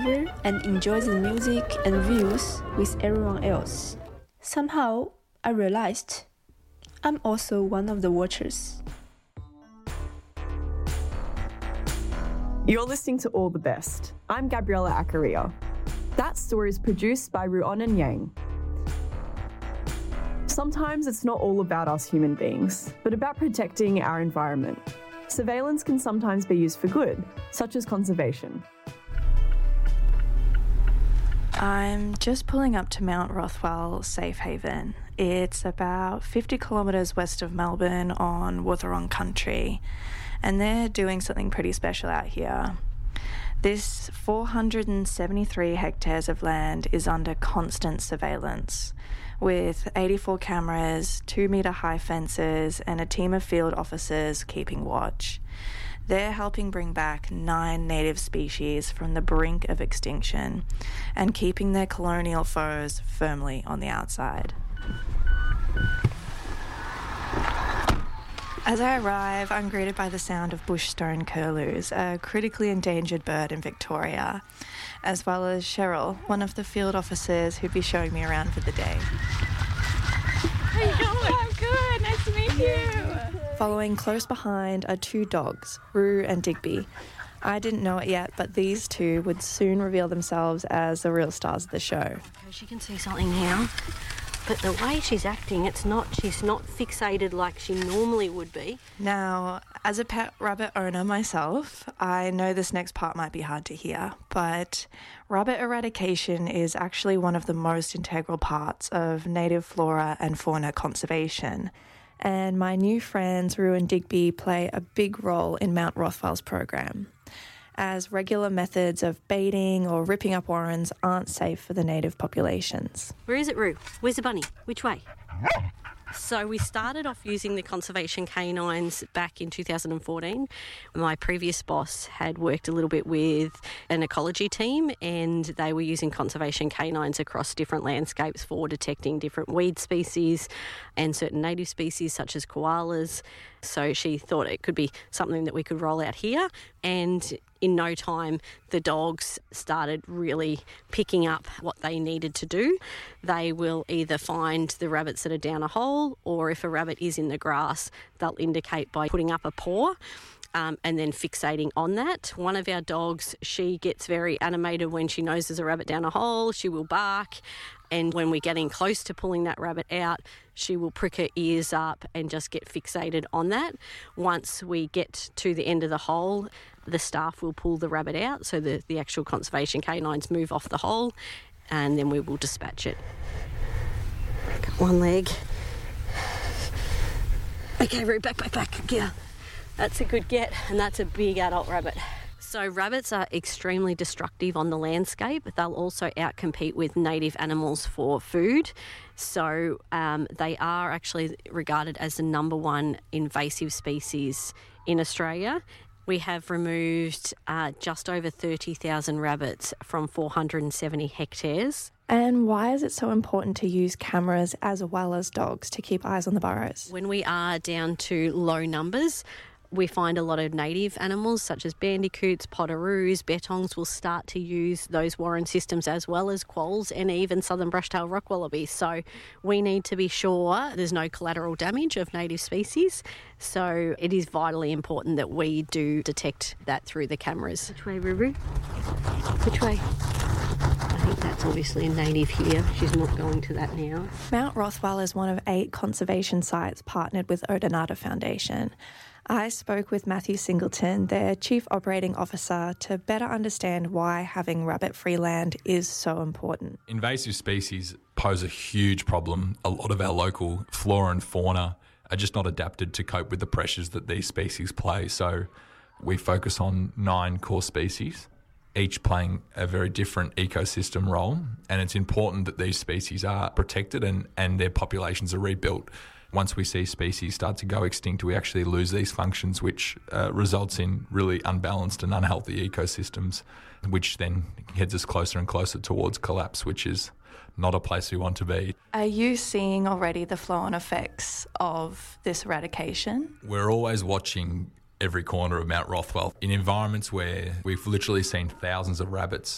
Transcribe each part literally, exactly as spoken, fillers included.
and enjoy the music and views with everyone else. Somehow, I realized I'm also one of the watchers. You're listening to All the Best. I'm Gabriella Acaria. That story is produced by Ruon and Yang. Sometimes it's not all about us human beings, but about protecting our environment. Surveillance can sometimes be used for good, such as conservation. I'm just pulling up to Mount Rothwell Safe Haven. It's about fifty kilometres west of Melbourne on Wutherong country, and they're doing something pretty special out here. This four hundred seventy-three hectares of land is under constant surveillance, with eighty-four cameras, two metre high fences, and a team of field officers keeping watch. They're helping bring back nine native species from the brink of extinction and keeping their colonial foes firmly on the outside. As I arrive, I'm greeted by the sound of bushstone curlews, a critically endangered bird in Victoria, as well as Cheryl, one of the field officers who'd be showing me around for the day. How you going? I'm good. Nice to meet you. Following close behind are two dogs, Rue and Digby. I didn't know it yet, but these two would soon reveal themselves as the real stars of the show. Okay, she can see something now. But the way she's acting, it's not, she's not fixated like she normally would be. Now, as a pet rabbit owner myself, I know this next part might be hard to hear, but rabbit eradication is actually one of the most integral parts of native flora and fauna conservation. And my new friends, Rue and Digby, play a big role in Mount Rothwell's program, as regular methods of baiting or ripping up warrens aren't safe for the native populations. Where is it, Rue? Where's the bunny? Which way? So we started off using the conservation canines back in two thousand fourteen. My previous boss had worked a little bit with an ecology team, and they were using conservation canines across different landscapes for detecting different weed species and certain native species such as koalas. So she thought it could be something that we could roll out here, and in no time, the dogs started really picking up what they needed to do. They will either find the rabbits that are down a hole, or if a rabbit is in the grass, they'll indicate by putting up a paw um, and then fixating on that. One of our dogs, she gets very animated when she knows there's a rabbit down a hole. She will bark. And when we're getting close to pulling that rabbit out, she will prick her ears up and just get fixated on that. Once we get to the end of the hole, the staff will pull the rabbit out, so the, the actual conservation canines move off the hole, and then we will dispatch it. Got one leg. Okay, Roo, back, back, back. Yeah, that's a good get, and that's a big adult rabbit. So rabbits are extremely destructive on the landscape. They'll also outcompete with native animals for food. So um, they are actually regarded as the number one invasive species in Australia. We have removed uh, just over thirty thousand rabbits from four hundred seventy hectares. And why is it so important to use cameras as well as dogs to keep eyes on the burrows? When we are down to low numbers, we find a lot of native animals such as bandicoots, potoroos, bettongs will start to use those warren systems, as well as quolls and even southern brush-tailed rock wallabies. So we need to be sure there's no collateral damage of native species. So it is vitally important that we do detect that through the cameras. Which way, Ruru? Which way? I think that's obviously a native here. She's not going to that now. Mount Rothwell is one of eight conservation sites partnered with Odonata Foundation. I spoke with Matthew Singleton, their Chief Operating Officer, to better understand why having rabbit-free land is so important. Invasive species pose a huge problem. A lot of our local flora and fauna are just not adapted to cope with the pressures that these species play. So we focus on nine core species, each playing a very different ecosystem role. And it's important that these species are protected and, and their populations are rebuilt. Once we see species start to go extinct, we actually lose these functions, which uh, results in really unbalanced and unhealthy ecosystems, which then heads us closer and closer towards collapse, which is not a place we want to be. Are you seeing already the flow-on effects of this eradication? We're always watching every corner of Mount Rothwell in environments where we've literally seen thousands of rabbits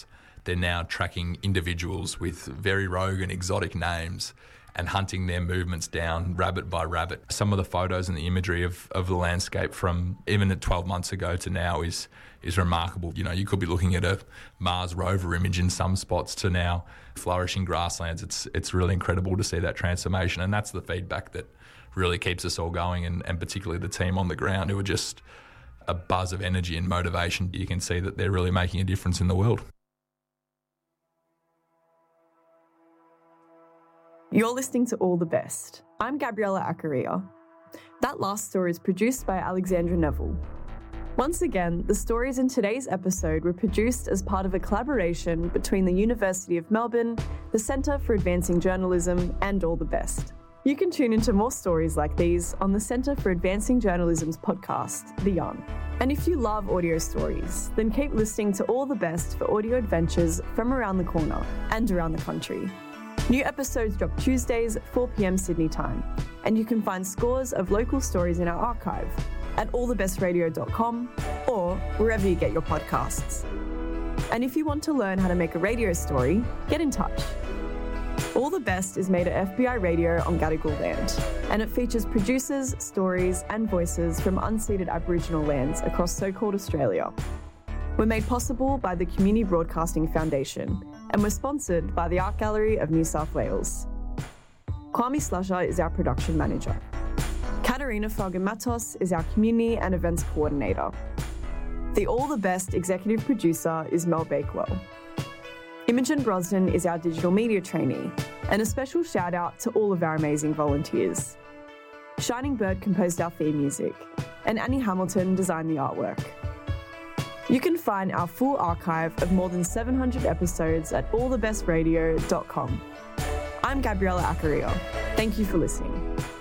they're now tracking individuals with very rogue and exotic names and hunting their movements down rabbit by rabbit. Some of the photos and the imagery of, of the landscape from even twelve months ago to now is is remarkable. You know, you could be looking at a Mars rover image in some spots to now flourishing grasslands. It's it's really incredible to see that transformation, and that's the feedback that really keeps us all going, and, and particularly the team on the ground who are just a buzz of energy and motivation. You can see that they're really making a difference in the world. You're listening to All the Best. I'm Gabriella Accaria. That last story is produced by Alexandra Neville. Once again, the stories in today's episode were produced as part of a collaboration between the University of Melbourne, the Centre for Advancing Journalism, and All the Best. You can tune into more stories like these on the Centre for Advancing Journalism's podcast, The Yarn. And if you love audio stories, then keep listening to All the Best for audio adventures from around the corner and around the country. New episodes drop Tuesdays at four p.m. Sydney time, and you can find scores of local stories in our archive at all the best radio dot com or wherever you get your podcasts. And if you want to learn how to make a radio story, get in touch. All the Best is made at F B I Radio on Gadigal land, and it features producers, stories and voices from unceded Aboriginal lands across so-called Australia. We're made possible by the Community Broadcasting Foundation, and we're sponsored by the Art Gallery of New South Wales. Kwame Slusher is our production manager. Katerina Falgan-Matos is our community and events coordinator. The All the Best executive producer is Mel Bakewell. Imogen Brosnan is our digital media trainee, and a special shout out to all of our amazing volunteers. Shining Bird composed our theme music, and Annie Hamilton designed the artwork. You can find our full archive of more than seven hundred episodes at all the best radio dot com. I'm Gabriella Accaria. Thank you for listening.